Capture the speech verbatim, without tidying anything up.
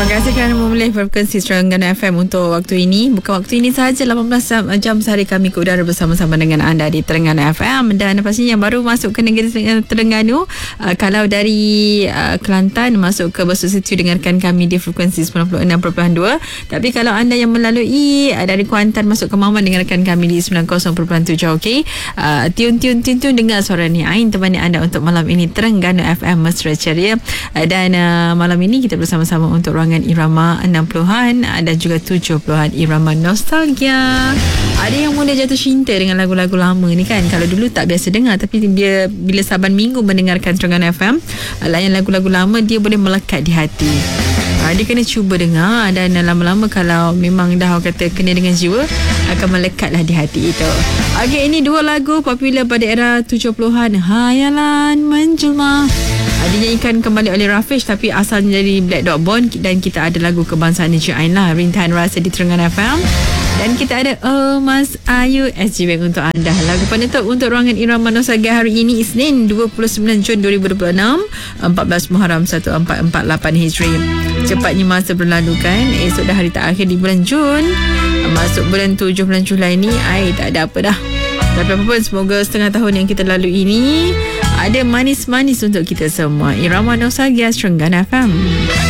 Terima kasih kerana memilih frekuensi Terengganu F M untuk waktu ini. Bukan waktu ini sahaja, lapan belas jam sehari kami ke udara bersama-sama dengan anda di Terengganu F M. Dan pastinya yang baru masuk ke negeri Terengganu, uh, kalau dari uh, Kelantan masuk ke Besut Situ, dengarkan kami di frekuensi sembilan puluh enam perpuluhan dua. Tapi kalau anda yang melalui uh, dari Kuantan masuk ke Maman, dengarkan kami di sembilan puluh perpuluhan tujuh. Okey, uh, tune-tune tune-tune dengar suara ni Ain temani anda untuk malam ini Terengganu F M mesra ceria. Uh, dan uh, malam ini kita bersama-sama untuk ruangan irama enam puluhan dan juga tujuh puluhan, irama nostalgia. Ada yang mula jatuh cinta dengan lagu-lagu lama ni kan. Kalau dulu tak biasa dengar, tapi dia bila saban minggu mendengarkan Terengganu F M, layan lagu-lagu lama, dia boleh melekat di hati. Ha, dia kena cuba dengar, dan lama-lama kalau memang dah orang kata kena dengan jiwa, akan melekatlah di hati itu. Okey, ini dua lagu popular pada era tujuh puluhan. Hayalan Menjelma, dinyanyikan kembali oleh Rafish, tapi asalnya dari Black Dog Bond. Dan kita ada lagu kebangsaan Negeri Ain lah, Rintahan Rasa di Terengganu F M. Dan kita ada Oh Mas Ayu S G Bank untuk anda. Lagu penutup untuk ruangan irama nostalgia hari ini, Isnin dua puluh sembilan Jun dua ribu dua puluh enam, empat belas Muharram seribu empat ratus empat puluh lapan Hijri. Cepatnya masa berlalu kan. Esok dah hari terakhir di bulan Jun, masuk bulan tujuh, bulan Julai ni. Ai, tak ada apa dah. Tapi apa pun, semoga setengah tahun yang kita lalui ini ada manis-manis untuk kita semua. Irama nostalgia Terengganu F M.